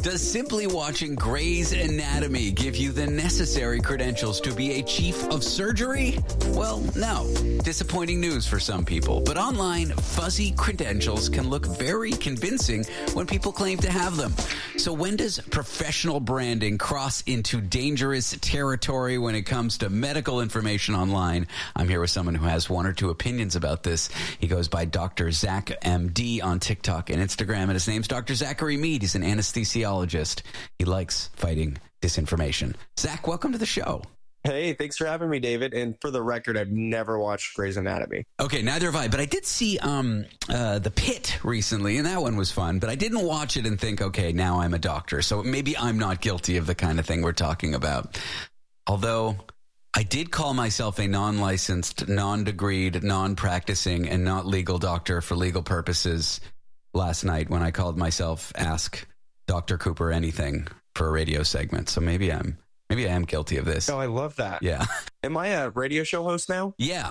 Does simply watching Grey's Anatomy give you the necessary credentials to be a chief of surgery? Well, no. Disappointing news for some people. But online, fuzzy credentials can look very convincing when people claim to have them. So when does professional branding cross into dangerous territory when it comes to medical information online? I'm here with someone who has one or two opinions about this. He goes by Dr. Zach MD on TikTok and Instagram, and his name's Dr. Zachary Mead. He's an anesthesiologist. He likes fighting disinformation. Zach, welcome to the show. Hey, thanks for having me, David. And for the record, I've never watched Grey's Anatomy. Okay, neither have I. But I did see The Pit recently, and that one was fun. But I didn't watch it and think, okay, now I'm a doctor. So maybe I'm not guilty of the kind of thing we're talking about. Although I did call myself a non-licensed, non-degreed, non-practicing, and not legal doctor for legal purposes last night when I called myself Ask Dr. Cooper Anything for a radio segment. So maybe I am guilty of this. Oh, I love that. Yeah. Am I a radio show host now? Yeah.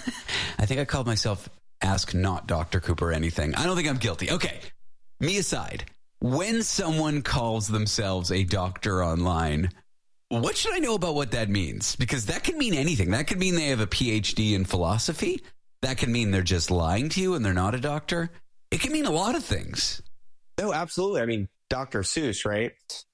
I think I called myself Ask Not Dr. Cooper Anything. I don't think I'm guilty. Okay. Me aside, when someone calls themselves a doctor online, what should I know about what that means? Because that could mean anything. That could mean they have a PhD in philosophy. That could mean they're just lying to you and they're not a doctor. It can mean a lot of things. No, absolutely. I mean, Dr. Seuss, right?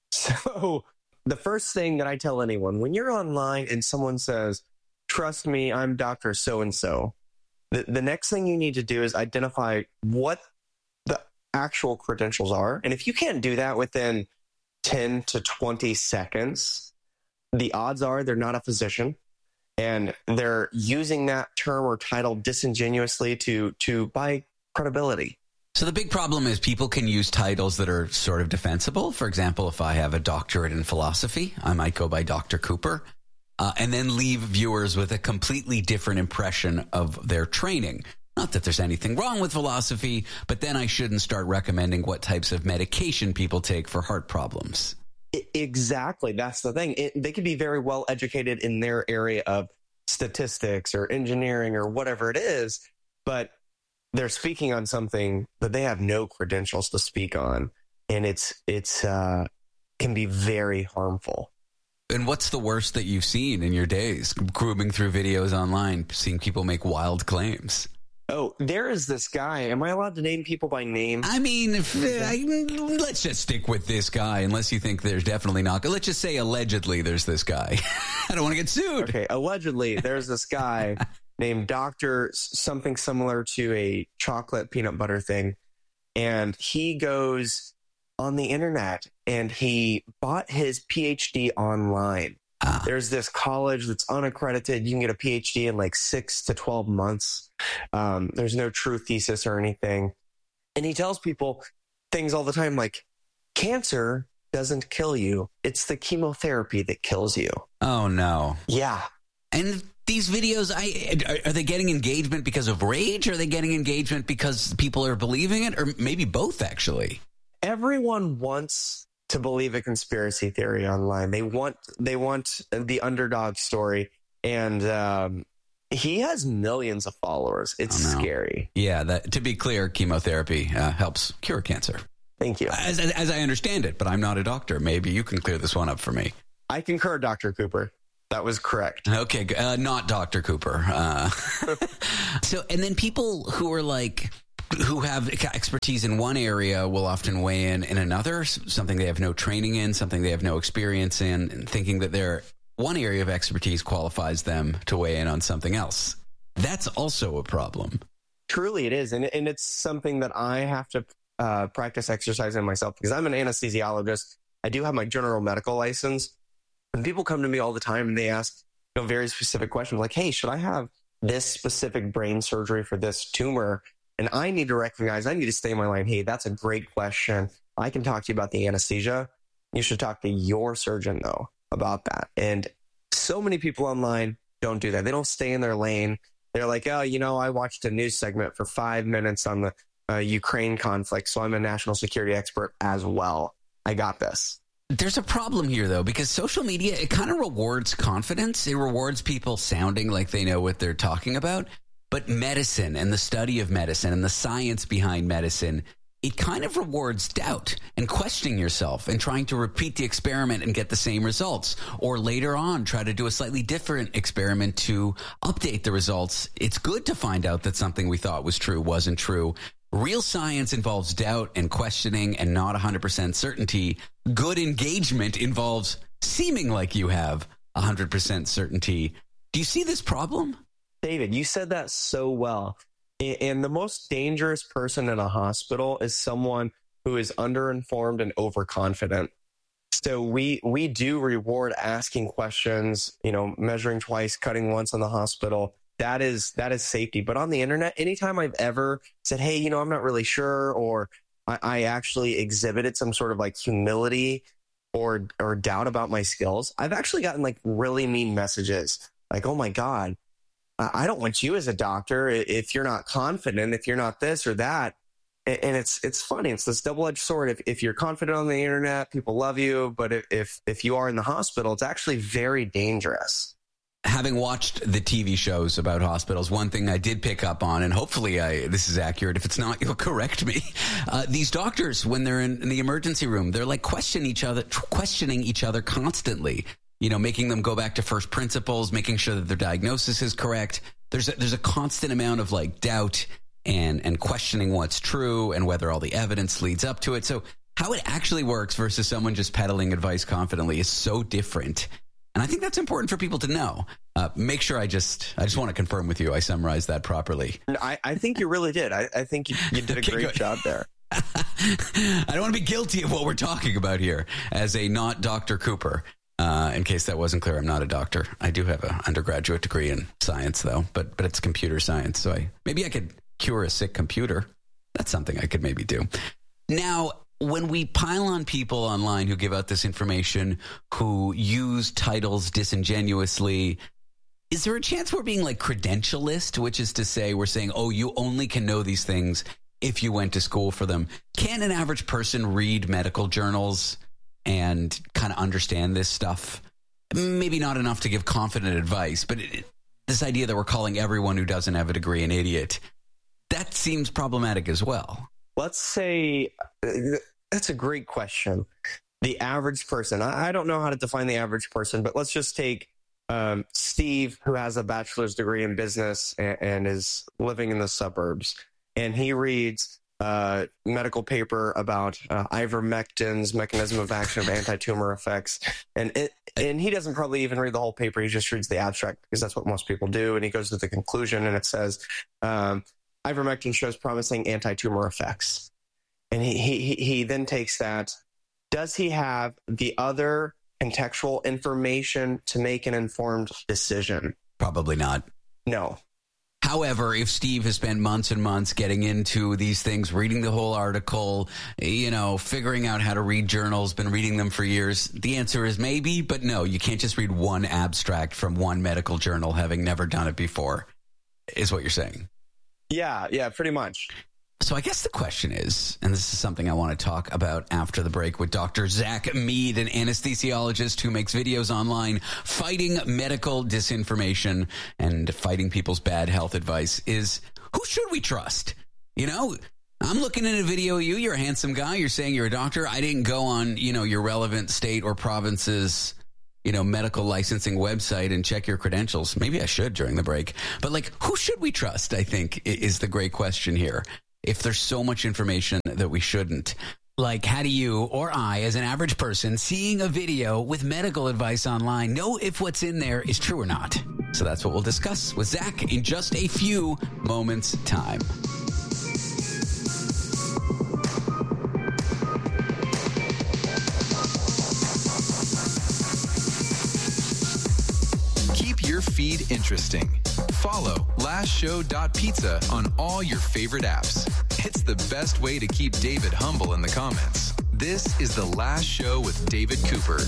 So the first thing that I tell anyone, when you're online and someone says, trust me, I'm Dr. So-and-so, the next thing you need to do is identify what the actual credentials are. And if you can't do that within 10 to 20 seconds, the odds are they're not a physician and they're using that term or title disingenuously to buy credibility. So the big problem is people can use titles that are sort of defensible. For example, if I have a doctorate in philosophy, I might go by Dr. Cooper, and then leave viewers with a completely different impression of their training. Not that there's anything wrong with philosophy, but then I shouldn't start recommending what types of medication people take for heart problems. Exactly. That's the thing. They could be very well educated in their area of statistics or engineering or whatever it is, but they're speaking on something that they have no credentials to speak on, and it's can be very harmful. And what's the worst that you've seen in your days, grooming through videos online, seeing people make wild claims? Oh, there is this guy. Am I allowed to name people by name? I mean, let's just stick with this guy, unless you think there's definitely not. Let's just say allegedly there's this guy. I don't want to get sued. Okay, allegedly there's this guy named Dr. something similar to a chocolate peanut butter thing. And he goes on the internet and he bought his PhD online. There's this college that's unaccredited. You can get a PhD in like 6 to 12 months. There's no true thesis or anything. And he tells people things all the time like, cancer doesn't kill you. It's the chemotherapy that kills you. Oh, no. Yeah. And these videos, are they getting engagement because of rage? Or are they getting engagement because people are believing it? Or maybe both, actually. Everyone wants to believe a conspiracy theory online. They want the underdog story. And he has millions of followers. It's scary. Yeah, to be clear, chemotherapy helps cure cancer. Thank you. As I understand it, but I'm not a doctor. Maybe you can clear this one up for me. I concur, Dr. Cooper. That was correct. Okay, not Dr. Cooper. So, and then people who have expertise in one area will often weigh in another, something they have no training in, something they have no experience in, and thinking that their one area of expertise qualifies them to weigh in on something else. That's also a problem. Truly it is. And it's something that I have to practice exercising myself because I'm an anesthesiologist. I do have my general medical license. And people come to me all the time and they ask very specific questions like, hey, should I have this specific brain surgery for this tumor? And I need to stay in my line. Hey, that's a great question. I can talk to you about the anesthesia. You should talk to your surgeon, though, about that. And so many people online don't do that. They don't stay in their lane. They're like, oh, I watched a news segment for 5 minutes on the Ukraine conflict, so I'm a national security expert as well. I got this. There's a problem here, though, because social media, it kind of rewards confidence. It rewards people sounding like they know what they're talking about. But medicine and the study of medicine and the science behind medicine it kind of rewards doubt and questioning yourself and trying to repeat the experiment and get the same results. Or later on, try to do a slightly different experiment to update the results. It's good to find out that something we thought was true wasn't true. Real science involves doubt and questioning and not 100% certainty. Good engagement involves seeming like you have 100% certainty. Do you see this problem? David, you said that so well. And the most dangerous person in a hospital is someone who is underinformed and overconfident. So we do reward asking questions, measuring twice, cutting once in the hospital. That is safety. But on the internet, anytime I've ever said, hey, I'm not really sure, or I actually exhibited some sort of like humility or doubt about my skills, I've actually gotten like really mean messages like, oh my God, I don't want you as a doctor if you're not confident, if you're not this or that. And it's funny. It's this double-edged sword. If you're confident on the internet, people love you. But if you are in the hospital, it's actually very dangerous. Having watched the TV shows about hospitals, one thing I did pick up on, and hopefully this is accurate. If it's not, you'll correct me. These doctors, when they're in the emergency room, they're like questioning each other constantly. Making them go back to first principles, making sure that their diagnosis is correct. There's a constant amount of like doubt and questioning what's true and whether all the evidence leads up to it. So how it actually works versus someone just peddling advice confidently is so different. And I think that's important for people to know. Make sure I just want to confirm with you I summarized that properly. I think you really did. I think you did a great job there. I don't want to be guilty of what we're talking about here as a not Dr. Cooper. In case that wasn't clear, I'm not a doctor. I do have an undergraduate degree in science, though, but it's computer science. So maybe I could cure a sick computer. That's something I could maybe do. Now, when we pile on people online who give out this information, who use titles disingenuously, is there a chance we're being like credentialist, which is to say we're saying, oh, you only can know these things if you went to school for them? Can an average person read medical journals and kind of understand this stuff? Maybe not enough to give confident advice, but this idea that we're calling everyone who doesn't have a degree an idiot, that seems problematic as well. Let's say that's a great question. The average person, I don't know how to define the average person, but let's just take Steve, who has a bachelor's degree in business and is living in the suburbs, and he reads medical paper about ivermectin's mechanism of action of anti-tumor effects, and he doesn't probably even read the whole paper. He just reads the abstract because that's what most people do, and he goes to the conclusion, and it says ivermectin shows promising anti-tumor effects. And he then takes that. Does he have the other contextual information to make an informed decision? Probably not. No. However, if Steve has spent months and months getting into these things, reading the whole article, figuring out how to read journals, been reading them for years, the answer is maybe, but no, you can't just read one abstract from one medical journal having never done it before, is what you're saying. Yeah, pretty much. So I guess the question is, and this is something I want to talk about after the break with Dr. Zach Mead, an anesthesiologist who makes videos online fighting medical disinformation and fighting people's bad health advice, is who should we trust? I'm looking at a video of you. You're a handsome guy. You're saying you're a doctor. I didn't go on, your relevant state or province's, medical licensing website and check your credentials. Maybe I should during the break. But who should we trust, I think, is the great question here. If there's so much information that we shouldn't. How do you or I, as an average person, seeing a video with medical advice online, know if what's in there is true or not? So that's what we'll discuss with Zach in just a few moments' time. Keep your feed interesting. Follow lastshow.pizza on all your favorite apps. It's the best way to keep David humble in the comments. This is The Last Show with David Cooper.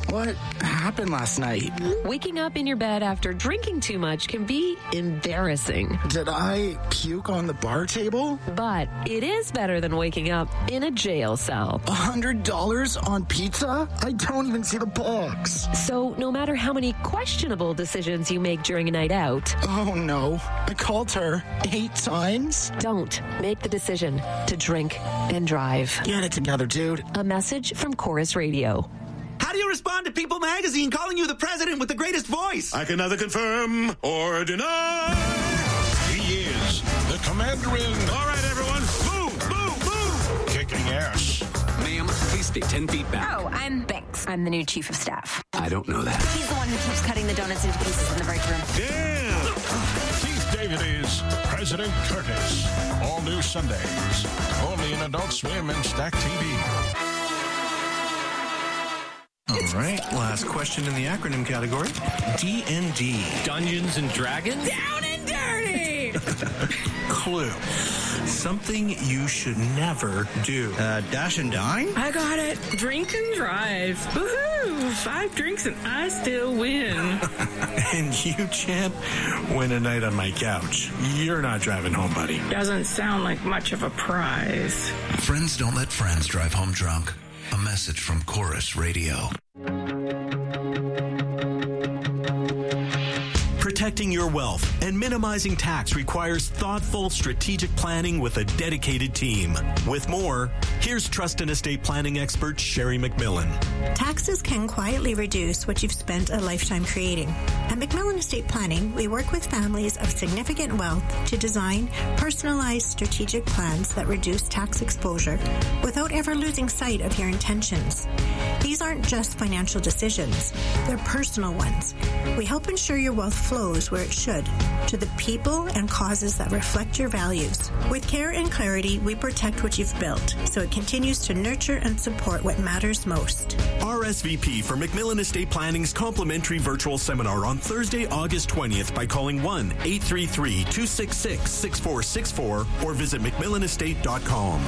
What happened last night? Waking up in your bed after drinking too much can be embarrassing. Did I puke on the bar table? But it is better than waking up in a jail cell. $100 on pizza? I don't even see the box. So no matter how many questionable decisions you make during a night out... Oh no, I called her 8 times? Don't make the decision to drink and drive. Get it together, dude. A message from Chorus Radio. How do you respond to People Magazine calling you the president with the greatest voice? I can neither confirm or deny. He is the commander-in. All right, everyone, move, move, move. Kicking ass. Ma'am, please stay 10 feet back. Oh, I'm Bix. I'm the new chief of staff. I don't know that. He's the one who keeps cutting the donuts into pieces in the break room. Yeah. Keith David is President Curtis. All new Sundays. Only in Adult Swim and Stack TV. All right, last question in the acronym category. D&D. Dungeons and Dragons? Down and dirty! Clue. Something you should never do. Dash and dine? I got it. Drink and drive. Woohoo! 5 drinks and I still win. And you, champ, win a night on my couch. You're not driving home, buddy. Doesn't sound like much of a prize. Friends don't let friends drive home drunk. A message from Chorus Radio. Protecting your wealth and minimizing tax requires thoughtful, strategic planning with a dedicated team. With more, here's trust and estate planning expert Sherry McMillan. Taxes can quietly reduce what you've spent a lifetime creating. At McMillan Estate Planning, we work with families of significant wealth to design personalized strategic plans that reduce tax exposure without ever losing sight of your intentions. These aren't just financial decisions, they're personal ones. We help ensure your wealth flows where it should, to the people and causes that reflect your values. With care and clarity, we protect what you've built, so it continues to nurture and support what matters most. RSVP for McMillan Estate Planning's complimentary virtual seminar on Thursday, August 20th by calling 1-833-266-6464 or visit McMillanestate.com.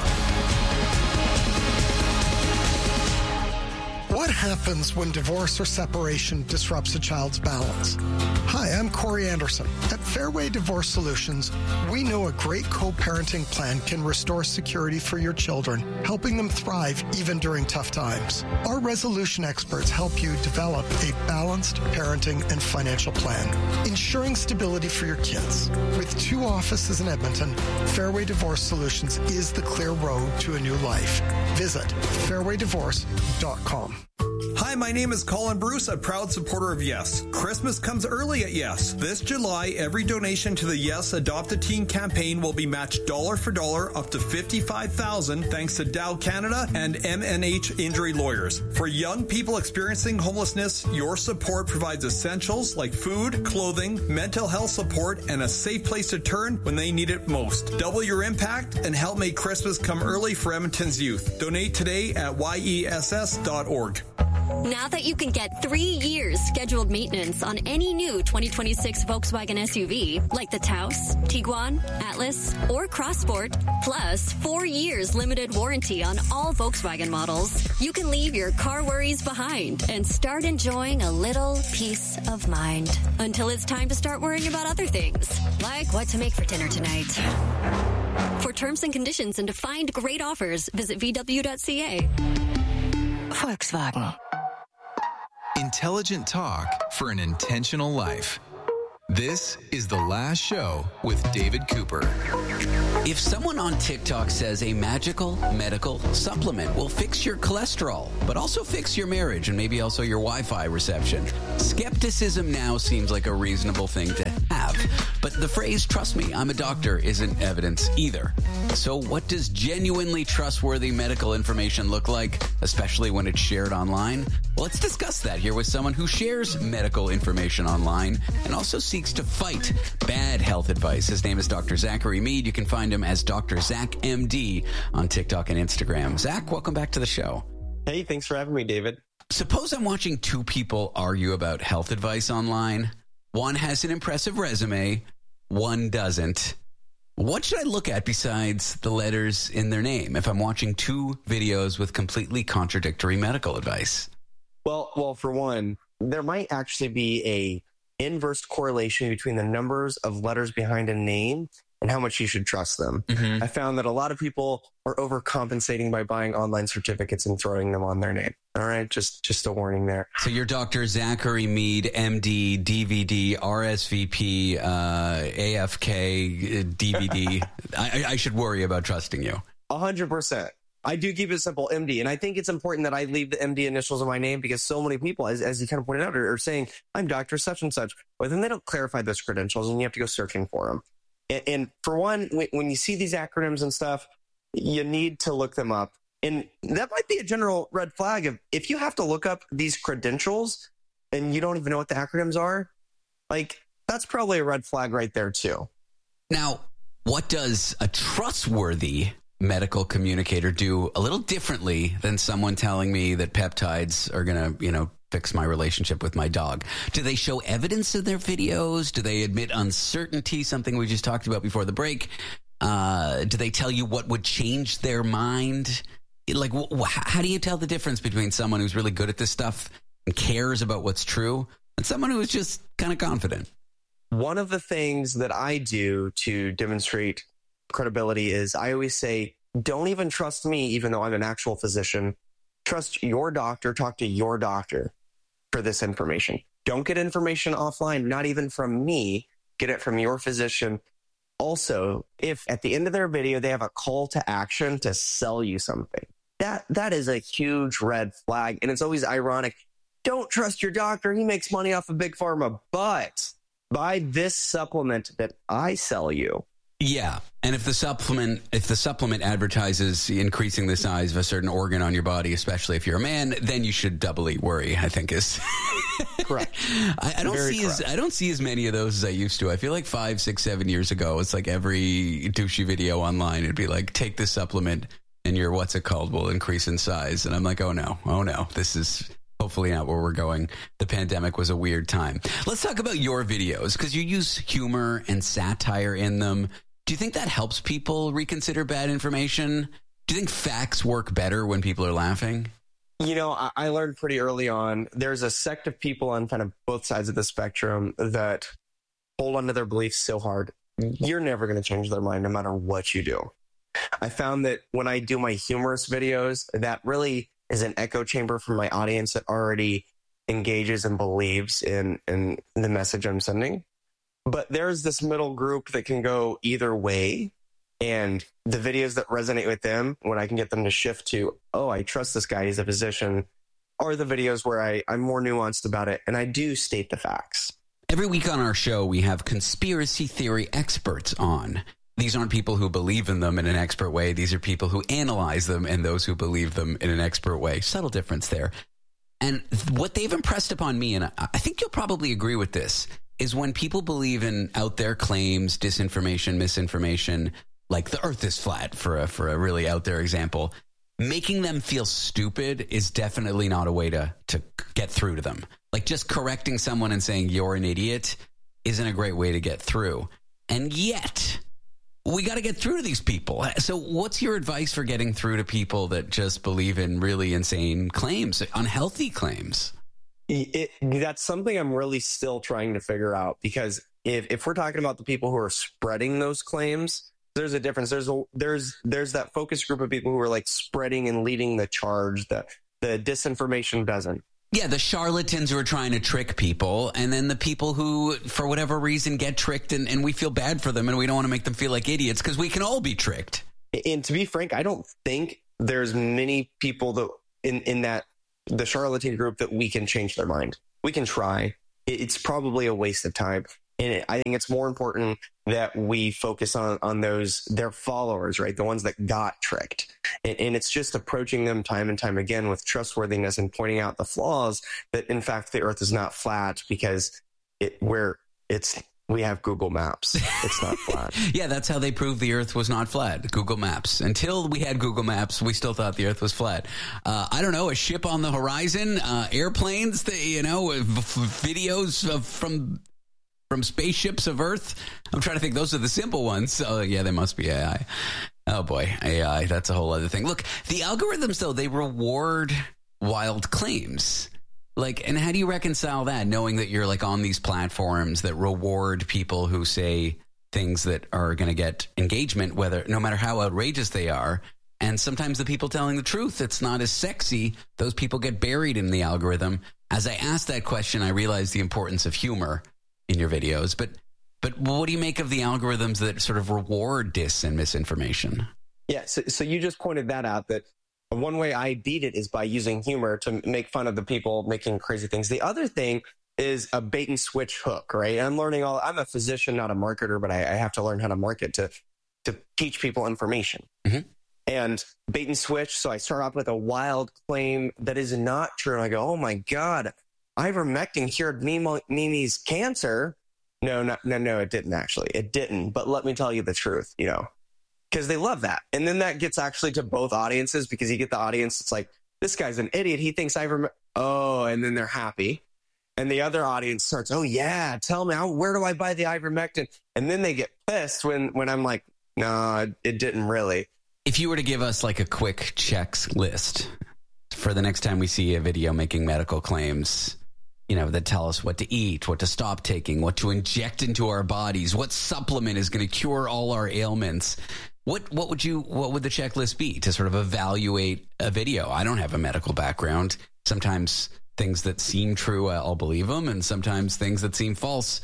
What happens when divorce or separation disrupts a child's balance? Hi, I'm Corey Anderson. At Fairway Divorce Solutions, we know a great co-parenting plan can restore security for your children, helping them thrive even during tough times. Our resolution experts help you develop a balanced parenting and financial plan, ensuring stability for your kids. With 2 offices in Edmonton, Fairway Divorce Solutions is the clear road to a new life. Visit fairwaydivorce.com. Hi, my name is Colin Bruce, a proud supporter of Yes. Christmas comes early at Yes. This July, every donation to the Yes Adopt a Teen campaign will be matched dollar for dollar up to $55,000 thanks to Dow Canada and MNH Injury Lawyers. For young people experiencing homelessness, your support provides essentials like food, clothing, mental health support, and a safe place to turn when they need it most. Double your impact and help make Christmas come early for Edmonton's youth. Donate today at yess.org. Now that you can get 3 years scheduled maintenance on any new 2026 Volkswagen SUV, like the Taos, Tiguan, Atlas, or Crossport, plus 4 years limited warranty on all Volkswagen models, you can leave your car worries behind and start enjoying a little peace of mind until it's time to start worrying about other things, like what to make for dinner tonight. For terms and conditions and to find great offers, visit VW.ca. Volkswagen. Intelligent talk for an intentional life. This is The Last Show with David Cooper. If someone on TikTok says a magical medical supplement will fix your cholesterol, but also fix your marriage and maybe also your Wi-Fi reception, skepticism now seems like a reasonable thing to have. But the phrase, "trust me, I'm a doctor," isn't evidence either. So what does genuinely trustworthy medical information look like, especially when it's shared online? Well, let's discuss that here with someone who shares medical information online and also seeks to fight bad health advice. His name is Dr. Zachary Mead. You can find him as Dr. Zach MD on TikTok and Instagram. Zach, welcome back to the show. Hey, thanks for having me, David. Suppose I'm watching 2 people argue about health advice online. One has an impressive resume, one doesn't. What should I look at besides the letters in their name if I'm watching 2 videos with completely contradictory medical advice? Well, for one, there might actually be a inverse correlation between the numbers of letters behind a name and how much you should trust them. I found that a lot of people are overcompensating by buying online certificates and throwing them on their name. All right, just a warning there. So you're Dr. Zachary Mead, MD, DVD, RSVP, AFK, DVD. I should worry about trusting you. 100%. I do keep it simple, MD. And I think it's important that I leave the MD initials of my name because so many people, as you kind of pointed out, are saying, I'm Dr. Such and Such. But then they don't clarify those credentials and you have to go searching for them. And for one, when you see these acronyms and stuff, you need to look them up. And that might be a general red flag. If you have to look up these credentials and you don't even know what the acronyms are, like, that's probably a red flag right there, too. Now, what does a trustworthy medical communicator do a little differently than someone telling me that peptides are going to, fix my relationship with my dog? Do they show evidence in their videos? Do they admit uncertainty, something we just talked about before the break? Do they tell you what would change their mind? Like, how do you tell the difference between someone who's really good at this stuff and cares about what's true and someone who is just kind of confident? One of the things that I do to demonstrate credibility is I always say, don't even trust me, even though I'm an actual physician. Trust your doctor. Talk to your doctor for this information. Don't get information offline, not even from me. Get it from your physician. Also, if at the end of their video, they have a call to action to sell you something, that is a huge red flag. And it's always ironic. Don't trust your doctor. He makes money off of Big Pharma, but buy this supplement that I sell you. Yeah. And if the supplement advertises increasing the size of a certain organ on your body, especially if you're a man, then you should doubly worry, I think is correct. I don't see as many of those as I used to. I feel like 5, 6, 7 years ago, it's like every douchey video online, it'd be like, take this supplement and your what's it called will increase in size. And I'm like, oh no, this is hopefully not where we're going. The pandemic was a weird time. Let's talk about your videos because you use humor and satire in them. Do you think that helps people reconsider bad information? Do you think facts work better when people are laughing? I learned pretty early on, there's a sect of people on kind of both sides of the spectrum that hold onto their beliefs so hard. You're never going to change their mind no matter what you do. I found that when I do my humorous videos, that really is an echo chamber for my audience that already engages and believes in the message I'm sending. But there's this middle group that can go either way. And the videos that resonate with them, when I can get them to shift to, oh, I trust this guy, he's a physician, are the videos where I'm more nuanced about it. And I do state the facts. Every week on our show, we have conspiracy theory experts on. These aren't people who believe in them in an expert way. These are people who analyze them and those who believe them in an expert way. Subtle difference there. And what they've impressed upon me, and I think you'll probably agree with this, is when people believe in out there claims, disinformation, misinformation, like the earth is flat for a really out there example, making them feel stupid is definitely not a way to get through to them. Like just correcting someone and saying you're an idiot isn't a great way to get through. And yet we got to get through to these people. So what's your advice for getting through to people that just believe in really insane claims, unhealthy claims? That's something I'm really still trying to figure out, because if we're talking about the people who are spreading those claims, there's a difference. There's that focus group of people who are like spreading and leading the charge that the disinformation doesn't. Yeah, the charlatans who are trying to trick people, and then the people who, for whatever reason, get tricked, and we feel bad for them, and we don't want to make them feel like idiots because we can all be tricked. And to be frank, I don't think there's many people that in that the charlatan group that we can change their mind. We can try. It's probably a waste of time. And I think it's more important that we focus on their followers, right? The ones that got tricked. And it's just approaching them time and time again with trustworthiness and pointing out the flaws that, in fact, the earth is not flat because we have Google Maps. It's not flat. Yeah, that's how they proved the earth was not flat. Google Maps. Until we had Google Maps, we still thought the earth was flat. I don't know, a ship on the horizon, airplanes, videos from spaceships of Earth. I'm trying to think. Those are the simple ones. Oh, yeah, they must be AI. Oh, boy. AI, that's a whole other thing. Look, the algorithms, though, they reward wild claims. Like, and how do you reconcile that, knowing that you're like on these platforms that reward people who say things that are going to get engagement, whether no matter how outrageous they are, and sometimes the people telling the truth, it's not as sexy. Those people get buried in the algorithm. As I asked that question, I realized the importance of humor in your videos. But what do you make of the algorithms that sort of reward dis and misinformation? Yeah, so you just pointed that out, that one way I beat it is by using humor to make fun of the people making crazy things. The other thing is a bait and switch hook, right? I'm a physician, not a marketer, but I have to learn how to market to teach people information. Mm-hmm. And bait and switch. So I start off with a wild claim that is not true. And I go, oh my God, ivermectin cured Mimi's cancer. No, it didn't actually. It didn't. But let me tell you the truth, because they love that. And then that gets actually to both audiences, because you get the audience, it's like, this guy's an idiot. He thinks ivermectin. Oh, and then they're happy. And the other audience starts, oh yeah, tell me, where do I buy the ivermectin? And then they get pissed when I'm like, no, it didn't really. If you were to give us like a quick checks list for the next time we see a video making medical claims, that tell us what to eat, what to stop taking, what to inject into our bodies, what supplement is going to cure all our ailments, what would the checklist be to sort of evaluate a video? I don't have a medical background. Sometimes things that seem true, I'll believe them, and sometimes things that seem false,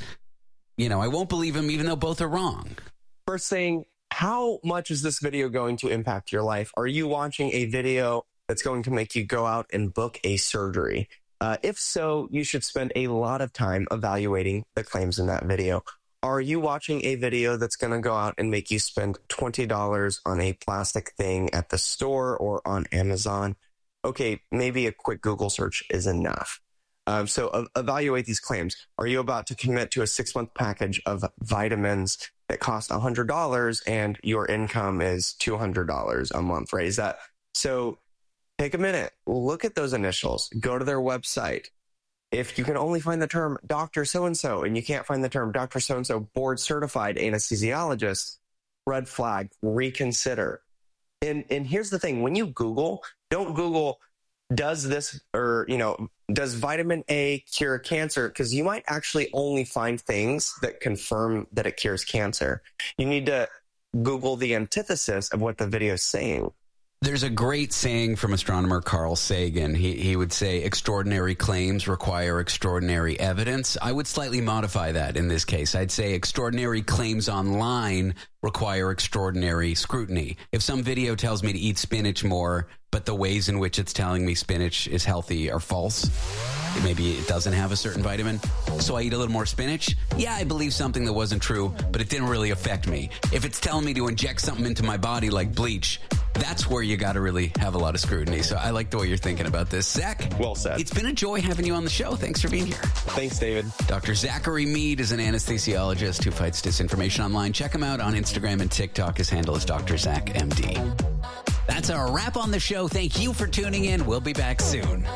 I won't believe them, even though both are wrong. First thing, how much is this video going to impact your life? Are you watching a video that's going to make you go out and book a surgery? If so, you should spend a lot of time evaluating the claims in that video. Are you watching a video that's going to go out and make you spend $20 on a plastic thing at the store or on Amazon? Okay, maybe a quick Google search is enough. So evaluate these claims. Are you about to commit to a 6-month package of vitamins that cost $100 and your income is $200 a month, right? Is that so? Take a minute, look at those initials, go to their website. If you can only find the term Dr. So-and-so and you can't find the term Dr. So-and-so board certified anesthesiologist, red flag, reconsider. And here's the thing, when you Google, don't Google, does this, or, does vitamin A cure cancer? Because you might actually only find things that confirm that it cures cancer. You need to Google the antithesis of what the video is saying. There's a great saying from astronomer Carl Sagan. He would say, extraordinary claims require extraordinary evidence. I would slightly modify that in this case. I'd say extraordinary claims online require extraordinary scrutiny. If some video tells me to eat spinach more, but the ways in which it's telling me spinach is healthy are false, maybe it doesn't have a certain vitamin, so I eat a little more spinach. Yeah, I believe something that wasn't true, but it didn't really affect me. If it's telling me to inject something into my body like bleach, that's where you got to really have a lot of scrutiny. So I like the way you're thinking about this. Zach, well said. It's been a joy having you on the show. Thanks for being here. Thanks, David. Dr. Zachary Mead is an anesthesiologist who fights disinformation online. Check him out on Instagram and TikTok. His handle is Dr. Zach MD. That's our wrap on the show. Thank you for tuning in. We'll be back soon.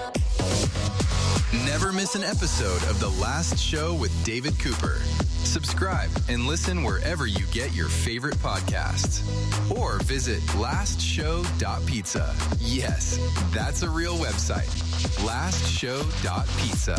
Never miss an episode of The Last Show with David Cooper. Subscribe and listen wherever you get your favorite podcasts. Or visit lastshow.pizza. Yes, that's a real website. lastshow.pizza.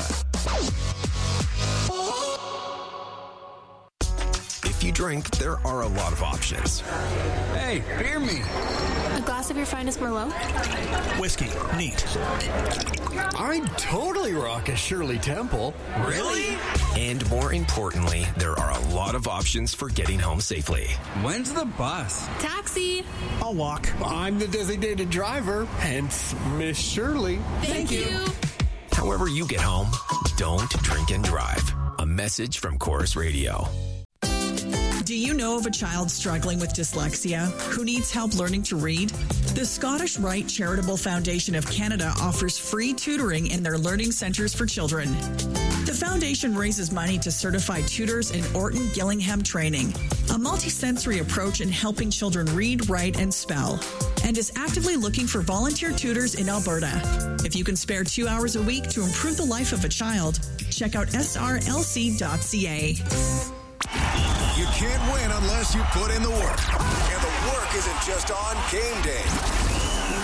If you drink, there are a lot of options. Hey, hear me. A glass of your finest Merlot? Whiskey. Neat. I'd totally rock a Shirley Temple. Really? And more importantly, there are a lot of options for getting home safely. When's the bus? Taxi. I'll walk. I'm the designated driver, hence Miss Shirley. Thank you. However you get home, don't drink and drive. A message from Chorus Radio. Do you know of a child struggling with dyslexia who needs help learning to read? The Scottish Rite Charitable Foundation of Canada offers free tutoring in their learning centres for children. The foundation raises money to certify tutors in Orton Gillingham training, a multisensory approach in helping children read, write, and spell, and is actively looking for volunteer tutors in Alberta. If you can spare 2 hours a week to improve the life of a child, check out srlc.ca. You can't win unless you put in the work. And the work isn't just on game day.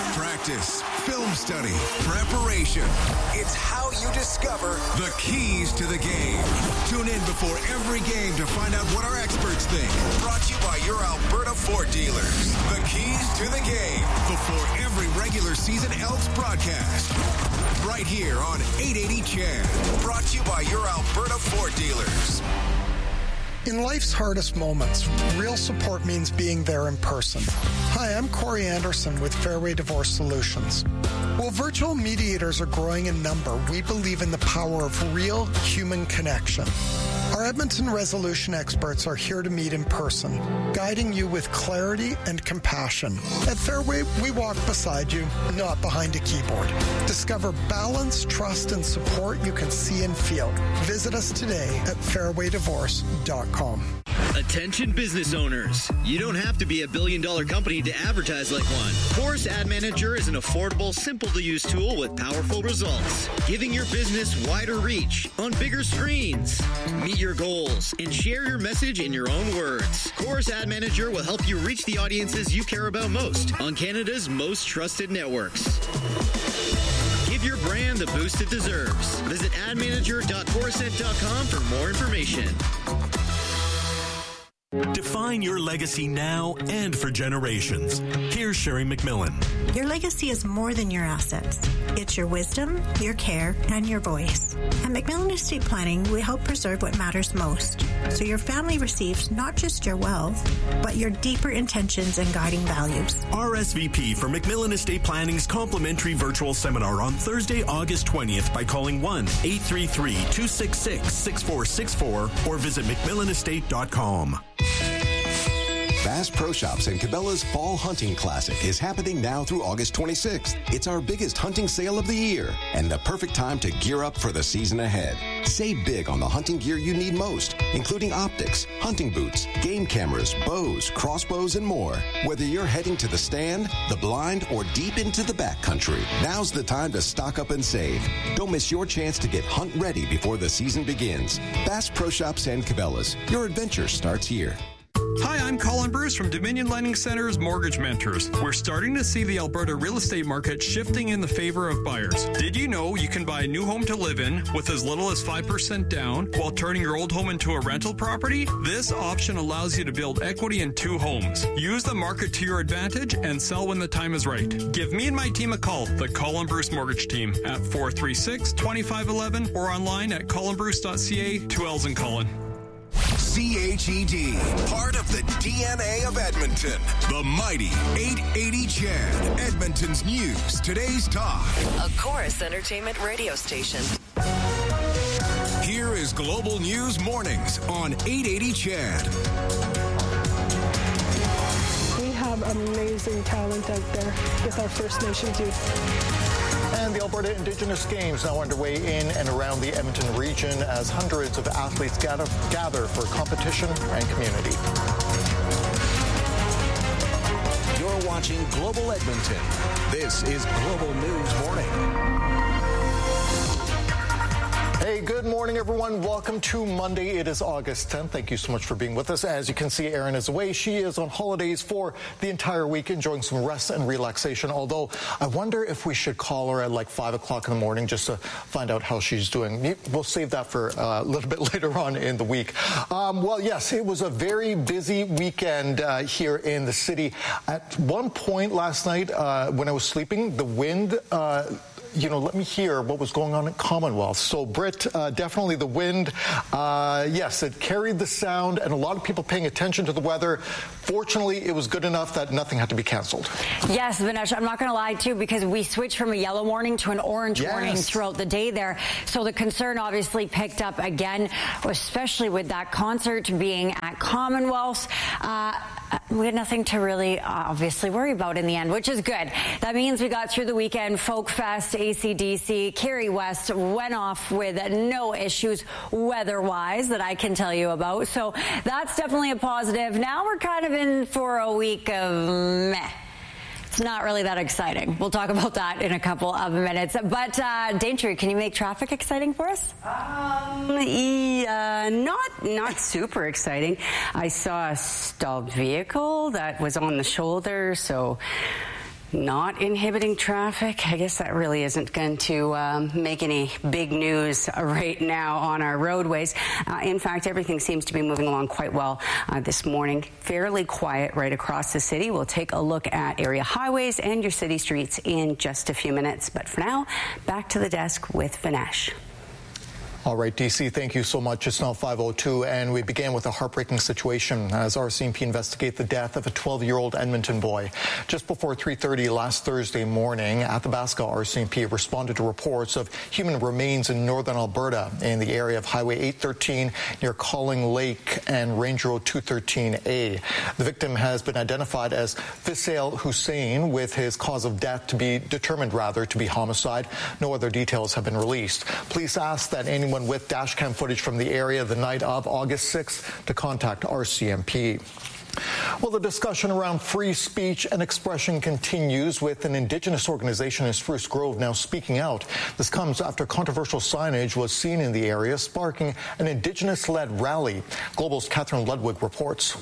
Practice, film study, preparation. It's how you discover the keys to the game. Tune in before every game to find out what our experts think. Brought to you by your Alberta Ford dealers. The keys to the game before every regular season Elks broadcast. Right here on 880 CHED. Brought to you by your Alberta Ford dealers. In life's hardest moments, real support means being there in person. Hi, I'm Corey Anderson with Fairway Divorce Solutions. While virtual mediators are growing in number, we believe in the power of real human connection. Our Edmonton resolution experts are here to meet in person, guiding you with clarity and compassion. At Fairway, we walk beside you, not behind a keyboard. Discover balance, trust, and support you can see and feel. Visit us today at fairwaydivorce.com. Attention business owners. You don't have to be a billion-dollar company to advertise like one. Chorus Ad Manager is an affordable, simple-to-use tool with powerful results, giving your business wider reach on bigger screens. Meet your goals and share your message in your own words. Chorus Ad Manager will help you reach the audiences you care about most on Canada's most trusted networks. Give your brand the boost it deserves. Visit admanager.chorusnet.com for more information. Define your legacy now and for generations. Here's Sherry McMillan. Your legacy is more than your assets. It's your wisdom, your care, and your voice. At McMillan Estate Planning, we help preserve what matters most, so your family receives not just your wealth, but your deeper intentions and guiding values. RSVP for McMillan Estate Planning's complimentary virtual seminar on Thursday, August 20th by calling 1-833-266-6464 or visit McMillanestate.com. Bass Pro Shops and Cabela's Fall Hunting Classic is happening now through August 26th. It's our biggest hunting sale of the year and the perfect time to gear up for the season ahead. Save big on the hunting gear you need most, including optics, hunting boots, game cameras, bows, crossbows, and more. Whether you're heading to the stand, the blind, or deep into the backcountry, now's the time to stock up and save. Don't miss your chance to get hunt ready before the season begins. Bass Pro Shops and Cabela's. Your adventure starts here. Hi, I'm Colin Bruce from Dominion Lending Center's Mortgage Mentors. We're starting to see the Alberta real estate market shifting in the favor of buyers. Did you know you can buy a new home to live in with as little as 5% down while turning your old home into a rental property? This option allows you to build equity in 2 homes. Use the market to your advantage and sell when the time is right. Give me and my team a call, the Colin Bruce Mortgage Team, at 436-2511 or online at colinbruce.ca, 2 L's in Colin. CHED, part of the DNA of Edmonton. The mighty 880 CHED, Edmonton's news, today's talk. A Chorus Entertainment radio station. Here is Global News Mornings on 880 CHED. We have amazing talent out there with our First Nations youth. And the Alberta Indigenous Games now underway in and around the Edmonton region as hundreds of athletes gather for competition and community. You're watching Global Edmonton. This is Global News Morning. Hey, good morning, everyone. Welcome to Monday. It is August 10th. Thank you so much for being with us. As you can see, Erin is away. She is on holidays for the entire week, enjoying some rest and relaxation. Although, I wonder if we should call her at like 5 o'clock in the morning just to find out how she's doing. We'll save that for a little bit later on in the week. Well, yes, it was a very busy weekend here in the city. At one point last night, when I was sleeping, the wind... let me hear what was going on at Commonwealth. So, Britt, definitely the wind, yes, it carried the sound, and a lot of people paying attention to the weather. Fortunately, it was good enough that nothing had to be canceled. Yes, Vanessa, I'm not going to lie, too, because we switched from a yellow warning to an orange warning throughout the day there. So the concern obviously picked up again, especially with that concert being at Commonwealth. We had nothing to really obviously worry about in the end, which is good. That means we got through the weekend. Folk Fest, AC/DC, Kerry West went off with no issues weather-wise that I can tell you about. So that's definitely a positive. Now we're kind of in for a week of meh. It's not really that exciting. We'll talk about that in a couple of minutes. But, Daintree, can you make traffic exciting for us? Not super exciting. I saw a stalled vehicle that was on the shoulder, so Not inhibiting traffic. I guess that really isn't going to make any big news right now on our roadways. In fact, everything seems to be moving along quite well this morning. Fairly quiet right across the city. We'll take a look at area highways and your city streets in just a few minutes. But for now, back to the desk with Vinesh. All right, DC, thank you so much. It's now 5:02, and we began with a heartbreaking situation as RCMP investigate the death of a 12-year-old Edmonton boy. Just before 3:30 last Thursday morning, Athabasca RCMP responded to reports of human remains in northern Alberta in the area of Highway 813 near Calling Lake and Range Road 213A. The victim has been identified as Fisail Hussein, with his cause of death to be determined to be homicide. No other details have been released. Police ask that anyone with dashcam footage from the area the night of August 6th to contact RCMP. Well, the discussion around free speech and expression continues, with an Indigenous organization in Spruce Grove now speaking out. This comes after controversial signage was seen in the area, sparking an Indigenous-led rally. Global's Catherine Ludwig reports.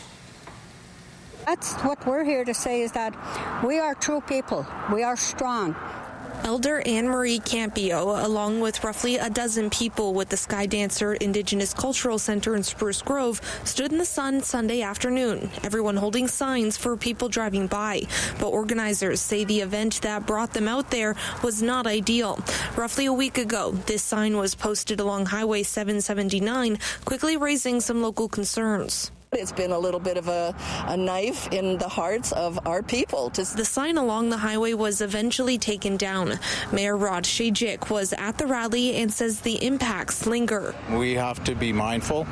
That's what we're here to say, is that we are true people. We are strong. Elder Anne-Marie Campio, along with roughly a dozen people with the Sky Dancer Indigenous Cultural Center in Spruce Grove, stood in the sun Sunday afternoon, everyone holding signs for people driving by. But organizers say the event that brought them out there was not ideal. Roughly a week ago, this sign was posted along Highway 779, quickly raising some local concerns. It's been a little bit of a knife in the hearts of our people. The sign along the highway was eventually taken down. Mayor Rod Shejik was at the rally and says the impacts linger. We have to be mindful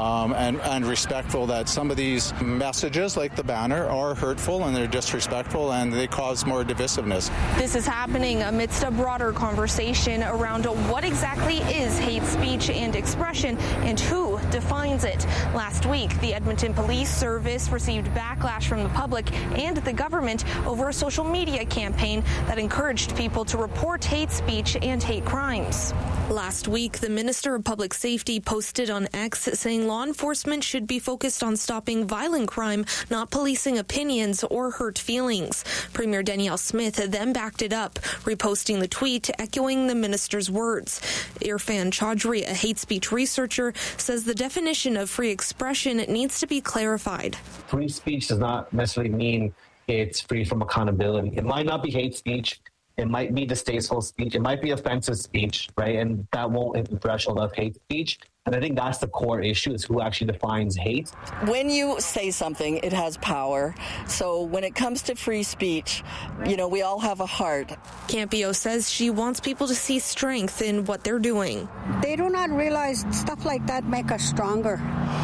and respectful that some of these messages, like the banner, are hurtful and they're disrespectful and they cause more divisiveness. This is happening amidst a broader conversation around what exactly is hate speech and expression and who defines it. Last week, the Edmonton Police Service received backlash from the public and the government over a social media campaign that encouraged people to report hate speech and hate crimes. Last week, the Minister of Public Safety posted on X saying law enforcement should be focused on stopping violent crime, not policing opinions or hurt feelings. Premier Danielle Smith then backed it up, reposting the tweet, echoing the minister's words. Irfan Chaudhry, a hate speech researcher, says the definition of free expression needs to be clarified. Free speech does not necessarily mean it's free from accountability. It might not be hate speech. It might be distasteful speech. It might be offensive speech, right? And that won't hit the threshold of hate speech. And I think that's the core issue, is who actually defines hate. When you say something, it has power. So when it comes to free speech, we all have a heart. Campio says she wants people to see strength in what they're doing. They do not realize stuff like that make us stronger.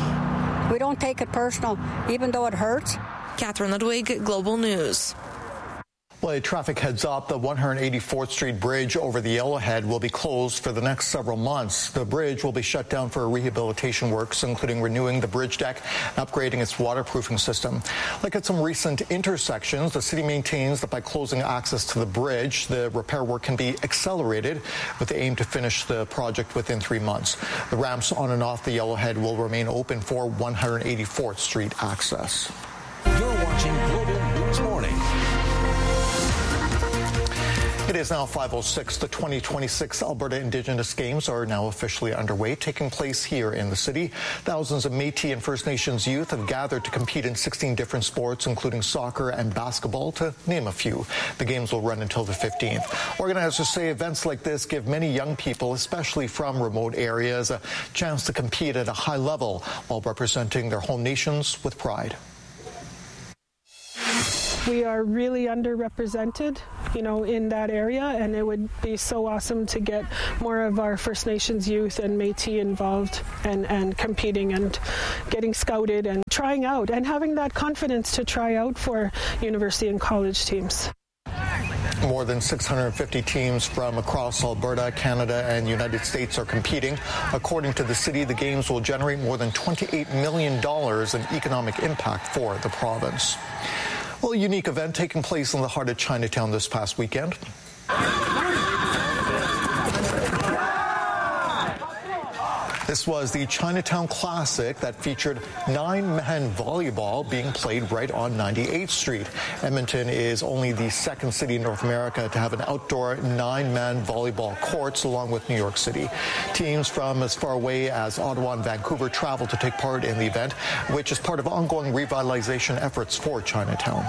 We don't take it personal, even though it hurts. Catherine Ludwig, Global News. Well, a traffic heads up. The 184th Street Bridge over the Yellowhead will be closed for the next several months. The bridge will be shut down for rehabilitation works, including renewing the bridge deck and upgrading its waterproofing system. Like at some recent intersections, the city maintains that by closing access to the bridge, the repair work can be accelerated with the aim to finish the project within 3 months. The ramps on and off the Yellowhead will remain open for 184th Street access. You're watching Global News Morning. It is now 5:06. The 2026 Alberta Indigenous Games are now officially underway, taking place here in the city. Thousands of Métis and First Nations youth have gathered to compete in 16 different sports, including soccer and basketball, to name a few. The games will run until the 15th. Organizers say events like this give many young people, especially from remote areas, a chance to compete at a high level while representing their home nations with pride. We are really underrepresented, in that area, and it would be so awesome to get more of our First Nations youth and Métis involved and competing and getting scouted and trying out and having that confidence to try out for university and college teams. More than 650 teams from across Alberta, Canada, and the United States are competing. According to the city, the games will generate more than $28 million in economic impact for the province. Well, a unique event taking place in the heart of Chinatown this past weekend. This was the Chinatown Classic that featured 9-man volleyball being played right on 98th Street. Edmonton is only the second city in North America to have an outdoor 9-man volleyball courts, along with New York City. Teams from as far away as Ottawa and Vancouver travel to take part in the event, which is part of ongoing revitalization efforts for Chinatown.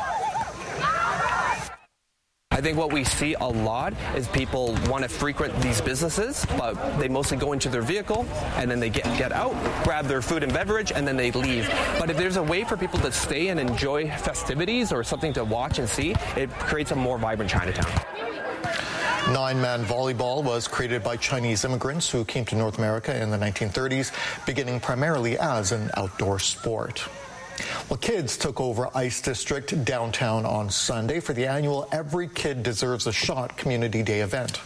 I think what we see a lot is people want to frequent these businesses, but they mostly go into their vehicle and then they get out, grab their food and beverage, and then they leave. But if there's a way for people to stay and enjoy festivities or something to watch and see, it creates a more vibrant Chinatown. 9-man volleyball was created by Chinese immigrants who came to North America in the 1930s, beginning primarily as an outdoor sport. Well, kids took over Ice District downtown on Sunday for the annual Every Kid Deserves a Shot Community Day event.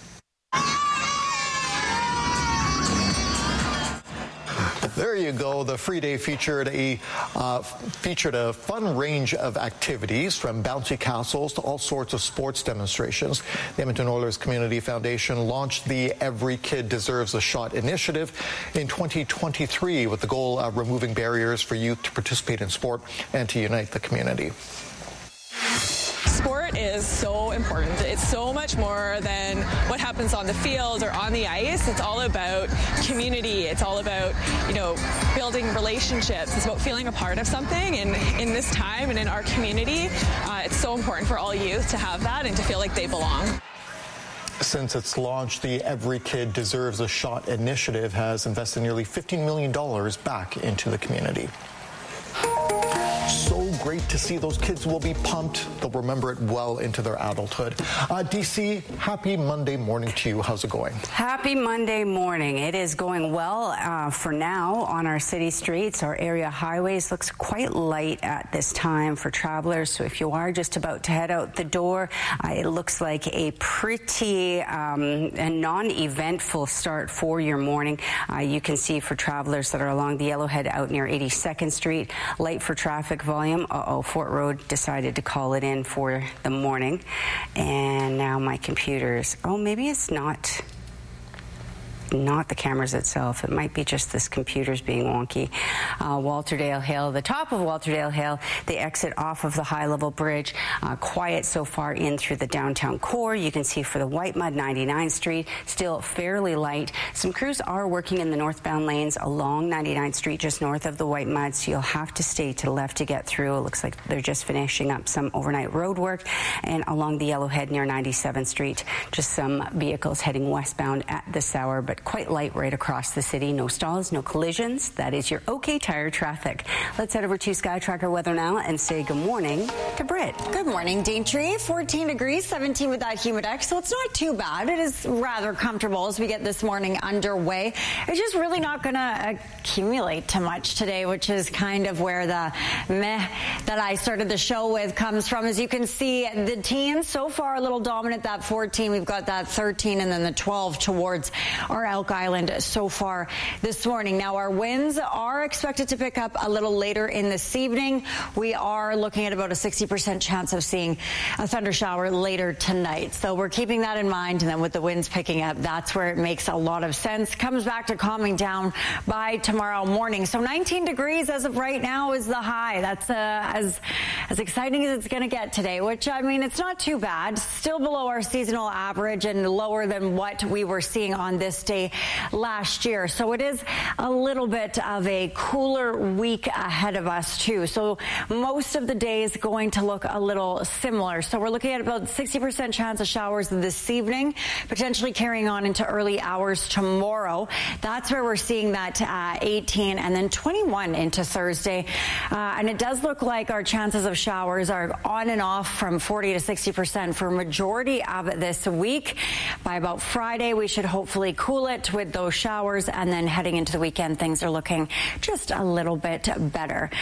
There you go. The free day featured a fun range of activities, from bouncy castles to all sorts of sports demonstrations. The Edmonton Oilers Community Foundation launched the Every Kid Deserves a Shot initiative in 2023 with the goal of removing barriers for youth to participate in sport and to unite the community. Sport is so important. It's so much more than what happens on the field or on the ice. It's all about community. It's all about, building relationships. It's about feeling a part of something. And in this time and in our community, it's so important for all youth to have that and to feel like they belong. Since its launch, the Every Kid Deserves a Shot initiative has invested nearly $15 million back into the community. So great to see. Those kids will be pumped. They'll remember it well into their adulthood. DC, happy Monday morning to you. How's it going? Happy Monday morning. It is going well for now on our city streets. Our area highways looks quite light at this time for travelers. So if you are just about to head out the door, it looks like a pretty and non-eventful start for your morning. You can see for travelers that are along the Yellowhead out near 82nd Street, light for traffic volume. Fort Road decided to call it in for the morning. And now my computer's, maybe it's not the cameras itself. It might be just this computer's being wonky. Walterdale Hill, the top of Walterdale Hill, the exit off of the high-level bridge, quiet so far in through the downtown core. You can see for the Whitemud, 99th Street, still fairly light. Some crews are working in the northbound lanes along 99th Street, just north of the Whitemud, so you'll have to stay to the left to get through. It looks like they're just finishing up some overnight road work. And along the Yellowhead near 97th Street, just some vehicles heading westbound at this hour, but quite light right across the city. No stalls, no collisions. That is your OK Tire traffic. Let's head over to Sky Tracker weather now and say good morning to Britt. Good morning, Daintree. 14 degrees, 17 with that humidex, so it's not too bad. It is rather comfortable as we get this morning underway. It's just really not going to accumulate too much today, which is kind of where the meh that I started the show with comes from. As you can see, the teens so far a little dominant, that 14. We've got that 13 and then the 12 towards our Elk Island so far this morning. Now, our winds are expected to pick up a little later in this evening. We are looking at about a 60% chance of seeing a thunder shower later tonight. So we're keeping that in mind. And then with the winds picking up, that's where it makes a lot of sense. Comes back to calming down by tomorrow morning. So 19 degrees as of right now is the high. That's as exciting as it's going to get today, which, I mean, it's not too bad. Still below our seasonal average and lower than what we were seeing on this day last year. So it is a little bit of a cooler week ahead of us too. So most of the day is going to look a little similar. So we're looking at about 60% chance of showers this evening, potentially carrying on into early hours tomorrow. That's where we're seeing that 18 and then 21 into Thursday. And it does look like our chances of showers are on and off from 40 to 60% for a majority of this week. By about Friday, we should hopefully cool it with those showers, and then heading into the weekend, things are looking just a little bit better.